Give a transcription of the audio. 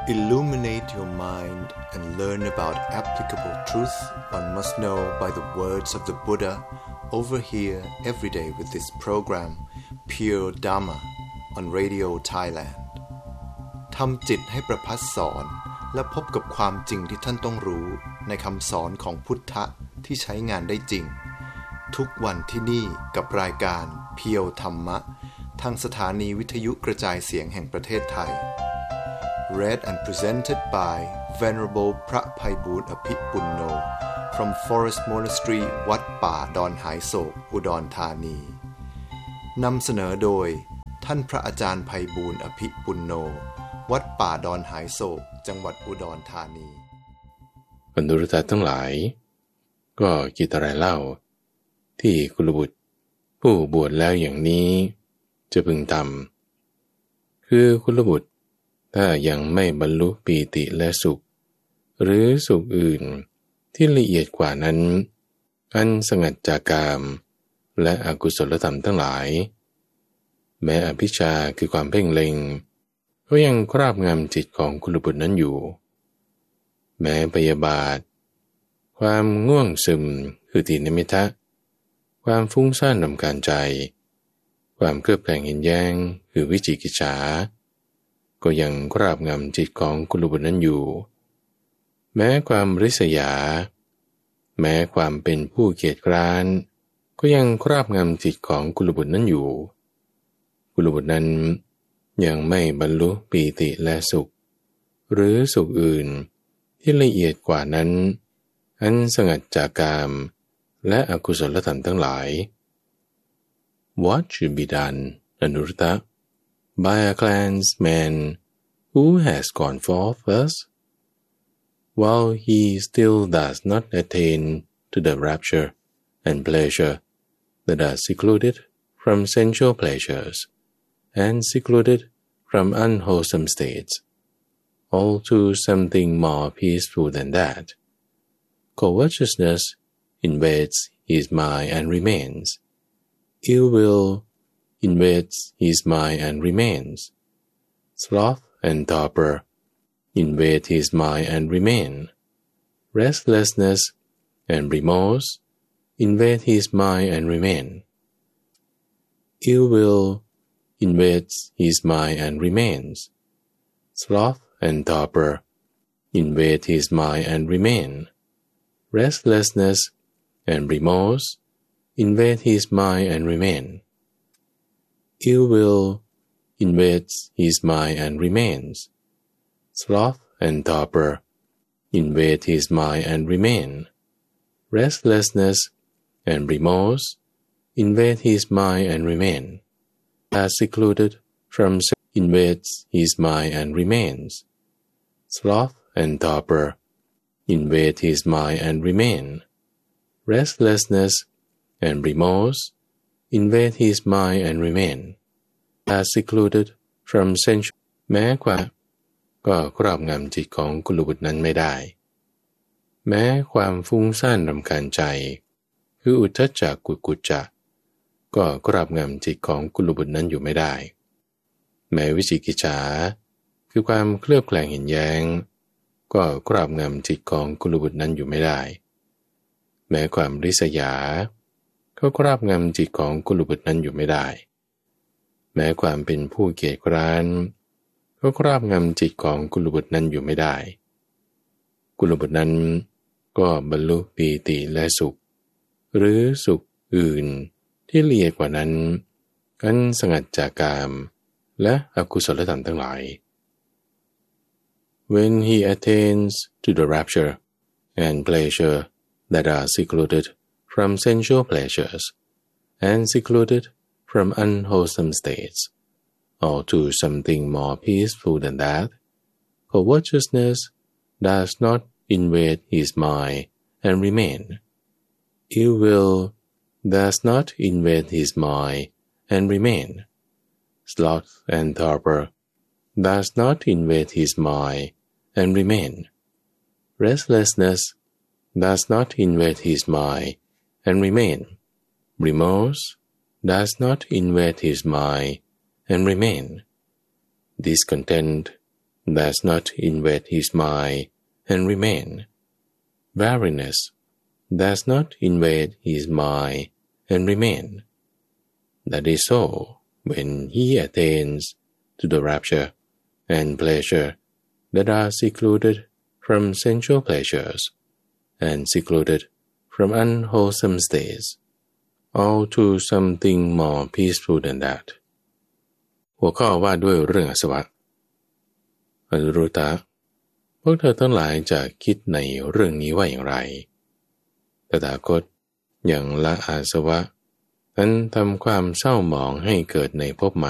illuminate your mind and learn about applicable truth one must know by the words of the Buddha over here every day with this program Pure Dhamma on Radio Thailand ทำจิตให้ประภัสสอนและพบกับความจริงที่ท่านต้องรู้ในคำสอนของพุทธะที่ใช้งานได้จริงทุกวันที่นี่กับรายการเพียวธรรมะทางสถานีวิทยุกระจายเสียงแห่งประเทศไทย Read and presented by Venerable พระไพบูลย์อภิปุณโญ from Forest Monastery วัดป่าดอนหายโศกอุดรธานีนำเสนอโดยท่านพระอาจารย์ไพบูลย์อภิปุณโญวัดป่าดอนหายโศกจังหวัดอุดรธานีบรรดาท่านทั้งหลายก็กิจอะไรเล่าที่กุลบุตรผู้บวชแล้วอย่างนี้จะพึงทำคือกุลบุตรถ้ายังไม่บรรลุปีติและสุขหรือสุขอื่นที่ละเอียดกว่านั้นอันสงัดจากกามและอกุศลธรรมทั้งหลายแม้อภิชฌาคือความเพ่งเล็งก็ยังครอบงำจิตของกุลบุตรนั้นอยู่แม้พยาบาทความง่วงซึมคือตีนิมิทะความฟุ้งซ่านรำคาญใจความเคลือบแคลงเห็นแย้งคือวิจิกิจฉาก็ยังครอบงำจิตของกุลบุตรนั้นอยู่แม้ความริษยาแม้ความเป็นผู้เกียจคร้านก็ยังครอบงำจิตของกุลบุตรนั้นอยู่กุลบุตรนั้นยังไม่บรรลุปีติและสุขหรือสุขอื่นที่ละเอียดกว่านั้นอันสงัดจากกามและอกุศลธรรมทั้งหลาย What should be done, Anuruddha, by a clansman who has gone forth thus? While he still does not attain to the rapture and pleasure that are secluded from sensual pleasures and secluded from unwholesome states, all to something more peaceful than that. Covetousness invades his mind and remains. Ill will invades his mind and remains. Sloth and torpor invade his mind and remain. Restlessness and remorse invade his mind and remain. Ill will invades his mind and remains. Sloth and torpor invade his mind and remain. Restlessness and remorse invade his mind and remain. Ill will invades his mind and remains. Sloth and torpor invade his mind and remain. Restlessness and remorse invade his mind and remain. As secluded from invades his mind and remains. Sloth and torpor invade his mind and remain. Restlessness and remorse invade his mind and remain. As secluded from sensual แม้ความก็ครอบงำจิตของกุลบุตรนั้นไม่ได้แม้ความฟุ้งซ่านรำคาญใจคืออุทธัจจะกุจจะก็ครอบงำจิตของกุลบุตรนั้นอยู่ไม่ได้แม้วิจิกิจฉาคือความเคลือบแคลงเห็นแย้งก็ครอบงำจิตของกุลบุตรนั้นอยู่ไม่ได้แม้ความริษยาก็ครอบงำจิตของกุลบุตรนั้นอยู่ไม่ได้แม้ความเป็นผู้เกียจคร้านก็ครอบงำจิตของกุลบุตรนั้นอยู่ไม่ได้กุลบุตรนั้นก็บรรลุปีติและสุขหรือสุขอื่นที่ละเอียดกว่านั้นอันสงัดจากกามและอกุศลธรรมทั้งหลาย When he attains to the rapture and pleasure that are secluded from sensual pleasures and secluded from unwholesome states, or to something more peaceful than that, covetousness does not invade his mind and remain. Ill will does not invade his mind and remain. Sloth and torpor does not invade his mind and remain. Restlessness does not invade his mind and remain. Remorse does not invade his mind and remain. Discontent does not invade his mind and remain. Weariness does not invade his mind and remain. That is so when he attains to the rapture and pleasure that are secluded from sensual pleasures and secluded from unwholesome states, all to something more peaceful than that. หัวข้อว่าด้วยเรื่องอาสวะอนุรุตตะพวกเธอทั้งหลายจะคิดในเรื่องนี้ว่าอย่างไรตถาคตอย่างละอาสวะนั้นทำความเศร้าหมองให้เกิดในภพใหม่